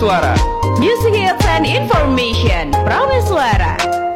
Prameswara. Music Hits and Information Prameswara.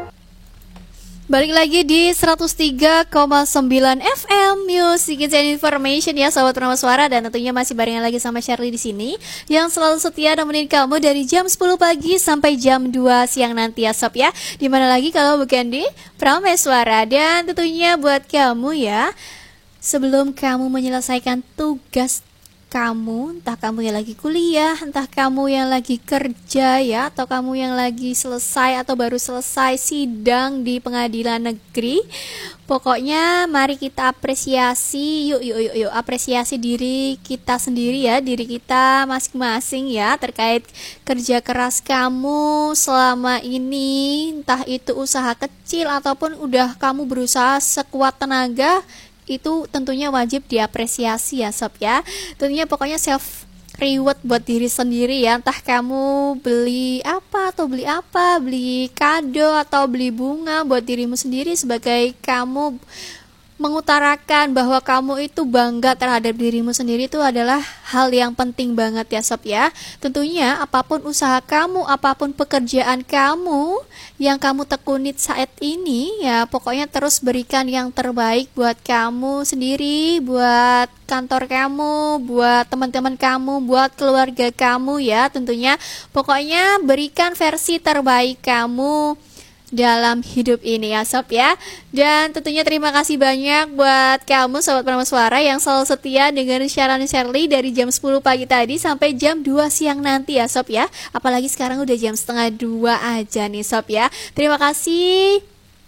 Balik lagi di 103,9 FM Music Hits and Information ya Sobat Prameswara, dan tentunya masih barengan lagi sama Shirley di sini yang selalu setia nemenin kamu dari jam 10 pagi sampai jam 2 siang nanti ya Sob ya. Dimana lagi kalau bukan di Prameswara. Dan tentunya buat kamu ya, sebelum kamu menyelesaikan tugas kamu, entah kamu yang lagi kuliah, entah kamu yang lagi kerja ya, atau kamu yang lagi selesai atau baru selesai sidang di pengadilan negeri, pokoknya mari kita apresiasi, yuk apresiasi diri kita sendiri ya, diri kita masing-masing ya, terkait kerja keras kamu selama ini, entah itu usaha kecil ataupun udah kamu berusaha sekuat tenaga, itu tentunya wajib diapresiasi ya Sob ya. Tentunya pokoknya self reward buat diri sendiri ya. Entah kamu beli apa atau beli apa, beli kado atau beli bunga buat dirimu sendiri sebagai kamu mengutarakan bahwa kamu itu bangga terhadap dirimu sendiri, itu adalah hal yang penting banget ya Sob ya. Tentunya apapun usaha kamu, apapun pekerjaan kamu yang kamu tekuni saat ini ya, pokoknya terus berikan yang terbaik buat kamu sendiri, buat kantor kamu, buat teman-teman kamu, buat keluarga kamu ya. Tentunya pokoknya berikan versi terbaik kamu dalam hidup ini ya Sob ya. Dan tentunya terima kasih banyak buat kamu Sobat Prameswara yang selalu setia dengan siaran Shirley dari jam 10 pagi tadi sampai jam 2 siang nanti ya Sob ya. Apalagi sekarang udah jam setengah 2 aja nih Sob ya. Terima kasih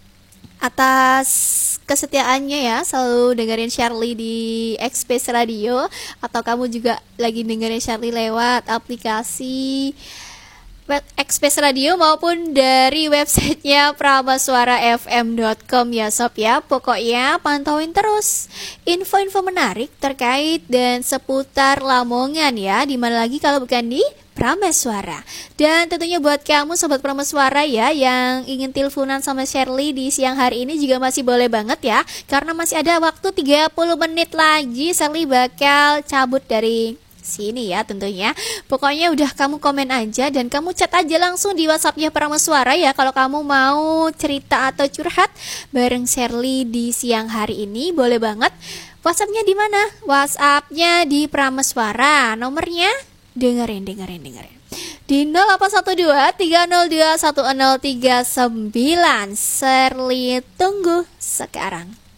atas kesetiaannya ya, selalu dengerin Shirley di Express Radio, atau kamu juga lagi dengerin Shirley lewat aplikasi Express Radio maupun dari websitenya prameswarafm.com ya Sob ya. Pokoknya pantauin terus info-info menarik terkait dan seputar Lamongan ya, dimana lagi kalau bukan di Prameswara. Dan tentunya buat kamu Sobat Prameswara ya yang ingin teleponan sama Shirley di siang hari ini juga masih boleh banget ya, karena masih ada waktu 30 menit lagi Shirley bakal cabut dari sini ya tentunya. Pokoknya udah kamu komen aja dan kamu chat aja langsung di WhatsAppnya Prameswara ya kalau kamu mau cerita atau curhat bareng Shirley di siang hari ini, boleh banget. WhatsAppnya di mana? WhatsAppnya di Prameswara. Nomornya dengerin di 0812 302 1039. Shirley tunggu sekarang.